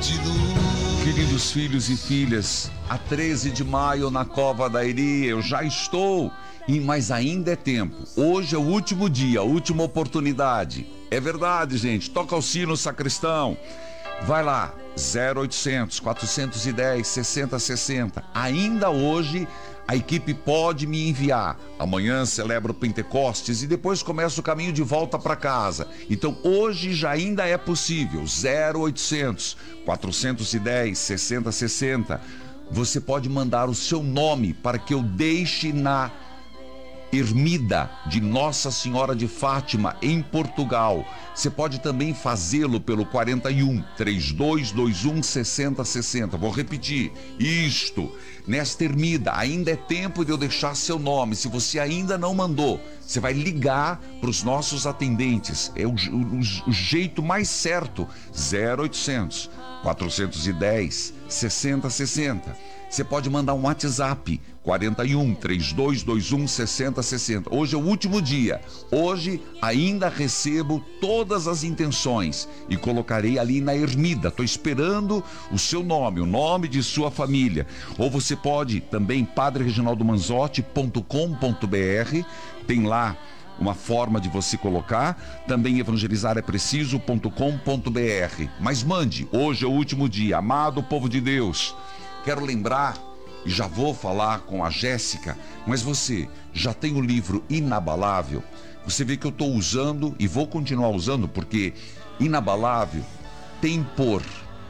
Queridos filhos e filhas, a 13 de maio na Cova da Iria, eu já estou, mas ainda é tempo. Hoje é o último dia, a última oportunidade. É verdade, gente. Toca o sino, sacristão. Vai lá, 0800 410 6060. Ainda hoje a equipe pode me enviar. Amanhã celebra o Pentecostes e depois começa o caminho de volta para casa. Então hoje já ainda é possível. 0800 410 6060. Você pode mandar o seu nome para que eu deixe na Ermida de Nossa Senhora de Fátima, em Portugal. Você pode também fazê-lo pelo 41 3221 6060. Vou repetir, nesta Ermida, ainda é tempo de eu deixar seu nome. Se você ainda não mandou, você vai ligar para os nossos atendentes. É o jeito mais certo. 0800 410 6060. Você pode mandar um WhatsApp, 41 3221 6060. Hoje é o último dia. Hoje ainda recebo todas as intenções e colocarei ali na Ermida. Estou esperando o seu nome, o nome de sua família. Ou você pode também, padrereginaldomanzotti.com.br. Tem lá uma forma de você colocar. Também evangelizarepreciso.com.br. Mas mande, hoje é o último dia. Amado povo de Deus, quero lembrar, e já vou falar com a Jéssica, mas você já tem o livro Inabalável? Você vê que eu estou usando e vou continuar usando, porque Inabalável tem por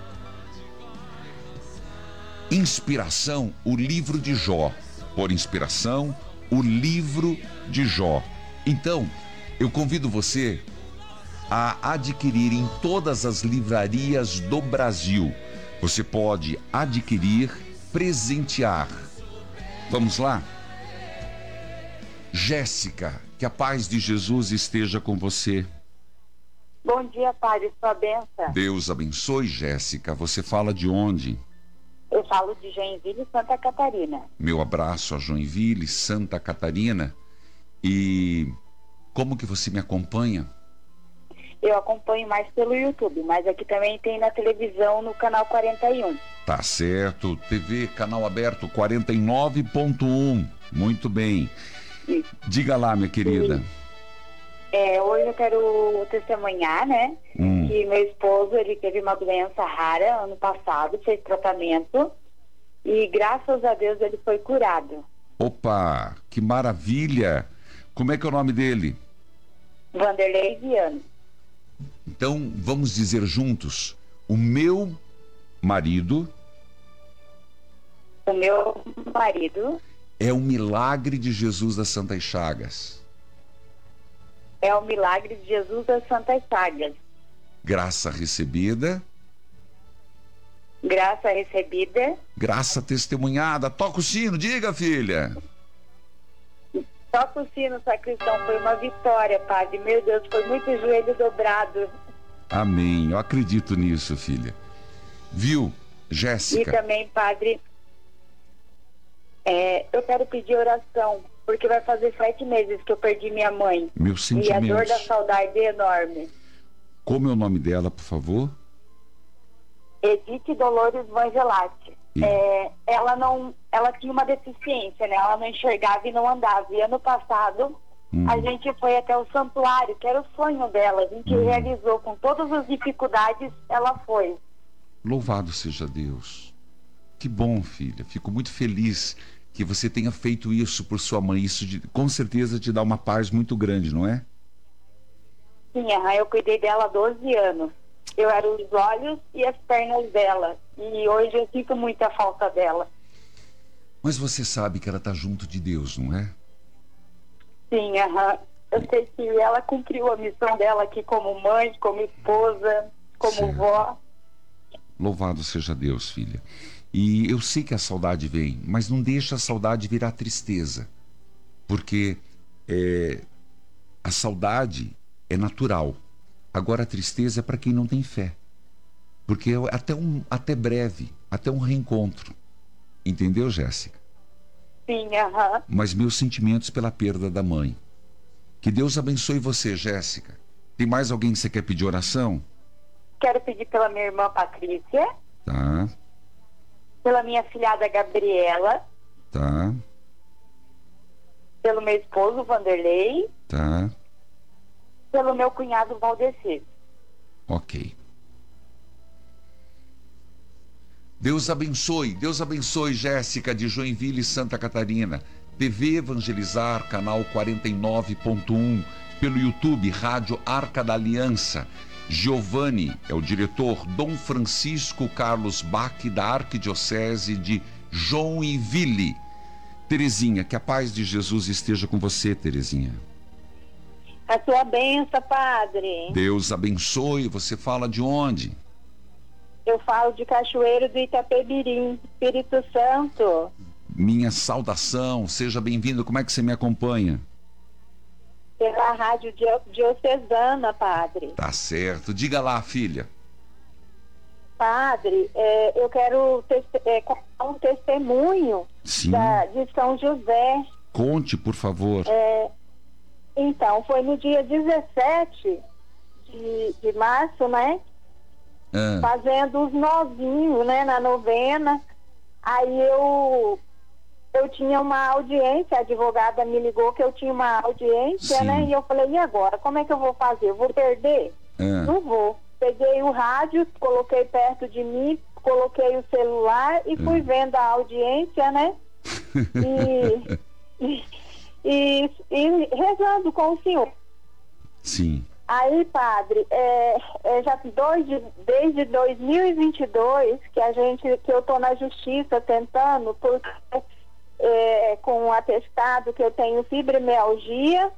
inspiração o livro de Jó. Por inspiração, o livro de Jó. Então, eu convido você a adquirir em todas as livrarias do Brasil. Você pode adquirir, presentear. Vamos lá? Jéssica, que a paz de Jesus esteja com você. Bom dia, Padre, sua bênção. Deus abençoe, Jéssica. Você fala de onde? Eu falo de Joinville, Santa Catarina. Meu abraço a Joinville, Santa Catarina. E como que você me acompanha? Eu acompanho mais pelo YouTube, mas aqui também tem na televisão no canal 41. Tá certo, TV canal aberto 49.1. Muito bem. Isso. Diga lá, minha querida. Hoje eu quero testemunhar, né? Que meu esposo, ele teve uma doença rara ano passado, fez tratamento e graças a Deus ele foi curado. Opa, que maravilha! Como é que é o nome dele? Vanderlei Viano. Então, vamos dizer juntos: o meu marido é o milagre de Jesus das Santas Chagas. É o milagre de Jesus das Santas Chagas. Graça recebida. Graça recebida. Graça testemunhada. Toca o sino, diga, filha. Toca o sino, sacristão. Foi uma vitória, Padre. Meu Deus, foi muito joelho dobrado. Amém. Eu acredito nisso, filha. Viu, Jéssica? E também, Padre, eu quero pedir oração, porque vai fazer 7 meses que eu perdi minha mãe. Meus sentimentos. E a dor da saudade é enorme. Como é o nome dela, por favor? Edith Dolores Vangelatti. Ela tinha uma deficiência, né? Ela não enxergava e não andava. E ano passado a gente foi até o santuário, que era o sonho dela. A gente realizou com todas as dificuldades, ela foi. Louvado seja Deus. Que bom, filha. Fico muito feliz que você tenha feito isso por sua mãe. Isso com certeza te dá uma paz muito grande, não é? Sim, eu cuidei dela há 12 anos. Eu era os olhos e as pernas dela. E hoje eu sinto muita falta dela. Mas você sabe que ela está junto de Deus, não é? Sim, eu sei que ela cumpriu a missão dela aqui como mãe, como esposa, como vó. Louvado seja Deus, filha. E eu sei que a saudade vem, mas não deixa a saudade virar tristeza. Porque a saudade é natural. Agora a tristeza é para quem não tem fé. Porque até breve, até um reencontro. Entendeu, Jéssica? Sim, Mas meus sentimentos pela perda da mãe. Que Deus abençoe você, Jéssica. Tem mais alguém que você quer pedir oração? Quero pedir pela minha irmã Patrícia Tá. Pela minha filhada Gabriela. Tá. Pelo meu esposo Vanderlei. Tá. Pelo meu cunhado Valdecir. Ok. Deus abençoe, Jéssica de Joinville, Santa Catarina. TV Evangelizar, canal 49.1, pelo YouTube, Rádio Arca da Aliança. Giovanni é o diretor, Dom Francisco Carlos Bach, da Arquidiocese de Joinville. Terezinha, que a paz de Jesus esteja com você, Terezinha. A sua bênção, padre. Deus abençoe. Você fala de onde? Eu falo de Cachoeiro do Itapemirim, Espírito Santo. Minha saudação, seja bem-vindo. Como é que você me acompanha? Pela rádio diocesana, padre. Tá certo. Diga lá, filha. Padre, eu quero contar um testemunho de São José. Conte, por favor. Então, foi no dia 17 de março, né? Fazendo os novinhos, né, na novena. Aí eu tinha uma audiência, a advogada me ligou que eu tinha uma audiência, né? E eu falei, e agora? Como é que eu vou fazer? Eu vou perder? Não vou. Peguei o rádio, coloquei perto de mim, coloquei o celular e fui vendo a audiência, né? E rezando com o senhor. Sim. Aí, padre, desde 2022 que eu tô na justiça tentando, porque com um atestado que eu tenho fibromialgia,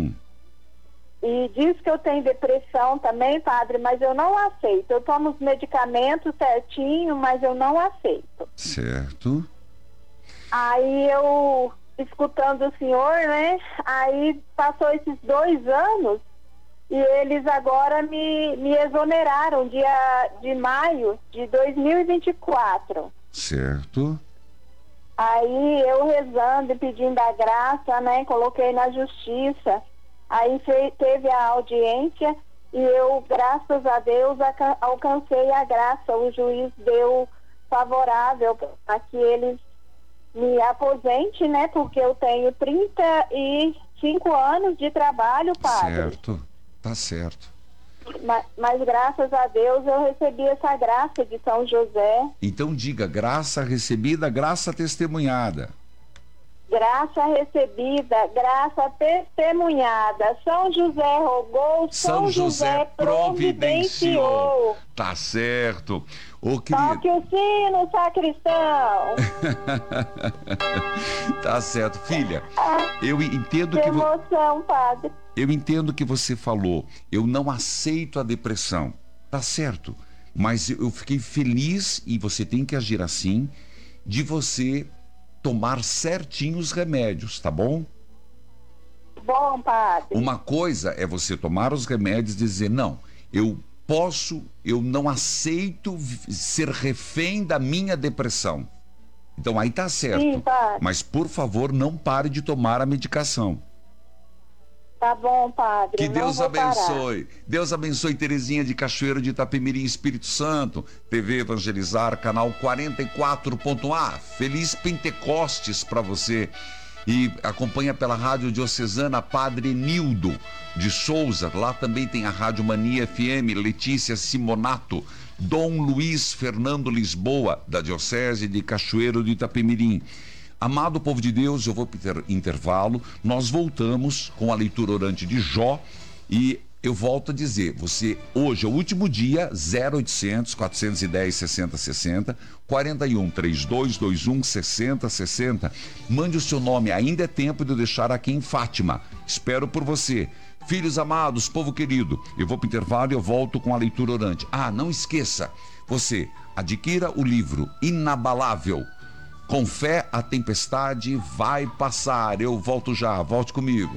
e diz que eu tenho depressão também, padre, mas eu não aceito. Eu tomo os medicamentos certinho, mas eu não aceito. Certo. Aí eu, escutando o senhor, né, aí passou esses 2 anos, e eles agora me exoneraram de maio de 2024. Certo. Aí eu rezando e pedindo a graça, né? Coloquei na justiça. Aí teve a audiência e eu, graças a Deus, alcancei a graça. O juiz deu favorável para que eles me aposente, né? Porque eu tenho 35 anos de trabalho, padre. Certo. Tá certo. Mas graças a Deus eu recebi essa graça de São José. Então diga, graça recebida, graça testemunhada. Graça recebida, graça testemunhada. São José rogou, São José providenciou. Tá certo. Toque o sino, sacristão. Tá certo. Filha, eu entendo que emoção, padre. Eu entendo que você falou, eu não aceito a depressão. Tá certo. Mas eu fiquei feliz, e você tem que agir assim, de você tomar certinho os remédios, tá bom? Bom, padre. Uma coisa é você tomar os remédios e dizer, não, eu não aceito ser refém da minha depressão. Então aí tá certo. Sim, padre. Mas por favor, não pare de tomar a medicação. Tá bom, padre. Que Deus abençoe. Parar. Deus abençoe Terezinha de Cachoeiro de Itapemirim, Espírito Santo. TV Evangelizar, canal 44.A. Feliz Pentecostes para você. E acompanha pela Rádio Diocesana Padre Nildo de Souza. Lá também tem a Rádio Mania FM, Letícia Simonato. Dom Luiz Fernando Lisboa, da Diocese de Cachoeiro de Itapemirim. Amado povo de Deus, eu vou para intervalo, nós voltamos com a leitura orante de Jó e eu volto a dizer, você, hoje é o último dia, 0800 410 6060, 41 3221 6060, mande o seu nome, ainda é tempo de eu deixar aqui em Fátima, espero por você. Filhos amados, povo querido, eu vou para o intervalo e eu volto com a leitura orante. Não esqueça, você adquira o livro Inabalável. Com fé, a tempestade vai passar. Eu volto já, volte comigo.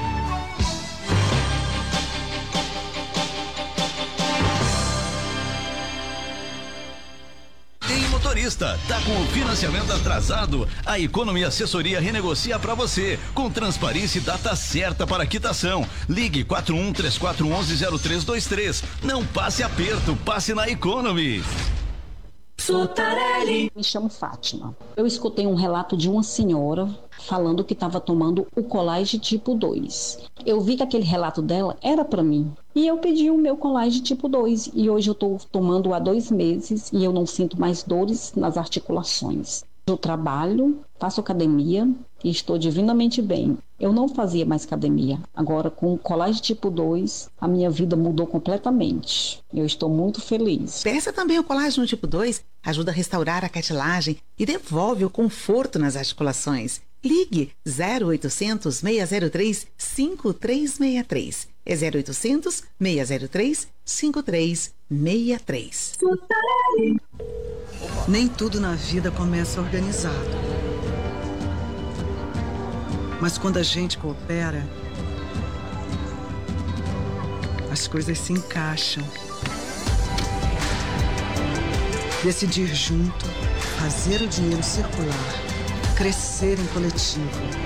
Ei, motorista, tá com o financiamento atrasado? A Economy Assessoria renegocia para você, com transparência e data certa para quitação. Ligue 4134110323. Não passe aperto, passe na Economy. Sutarelli. Me chamo Fátima. Eu escutei um relato de uma senhora falando que estava tomando o Colage tipo 2. Eu vi que aquele relato dela era para mim. E eu pedi o meu Colage tipo 2. E hoje eu estou tomando há 2 meses e eu não sinto mais dores nas articulações. Eu trabalho, faço academia e estou divinamente bem. Eu não fazia mais academia. Agora, com o Colage tipo 2, a minha vida mudou completamente. Eu estou muito feliz. Peça também o colágeno tipo 2, ajuda a restaurar a cartilagem e devolve o conforto nas articulações. Ligue 0800 603 5363. É 0800 603 5363. Nem tudo na vida começa organizado. Mas quando a gente coopera, as coisas se encaixam. Decidir junto, fazer o dinheiro circular, crescer em coletivo.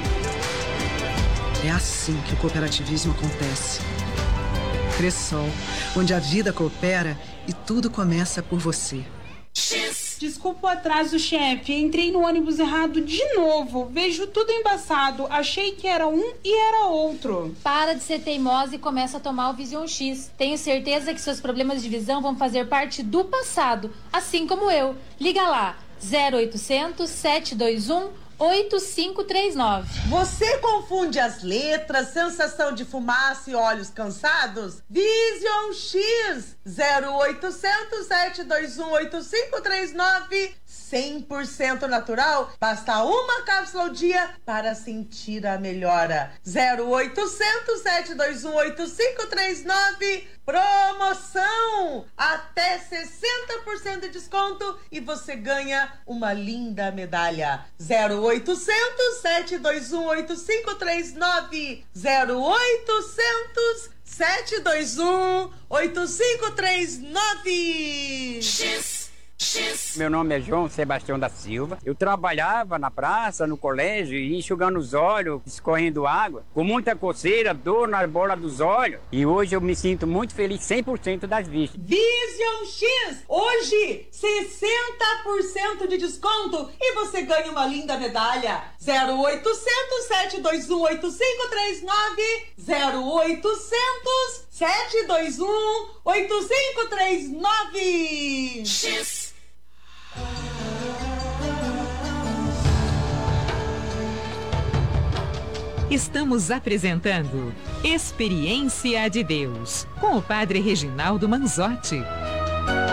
É assim que o cooperativismo acontece. Cressol, onde a vida coopera e tudo começa por você. Desculpa o atraso, chefe. Entrei no ônibus errado de novo. Vejo tudo embaçado. Achei que era um e era outro. Para de ser teimosa e começa a tomar o Vision X. Tenho certeza que seus problemas de visão vão fazer parte do passado, assim como eu. Liga lá, 0800 721 8539. Você confunde as letras, sensação de fumaça e olhos cansados? Vision X 0800 721 8539. 100% natural, basta uma cápsula ao dia para sentir a melhora. 0800 721 8539. Promoção! Até 60% de desconto e você ganha uma linda medalha. 0800 721 8539. 0800 721 8539. Meu nome é João Sebastião da Silva. Eu trabalhava na praça, no colégio, enxugando os olhos, escorrendo água, com muita coceira, dor na bola dos olhos. E hoje eu me sinto muito feliz, 100% das vistas. Vision X, hoje 60% de desconto e você ganha uma linda medalha. 0800 721 8539. 0800 721 8539. Estamos apresentando Experiência de Deus com o Padre Reginaldo Manzotti.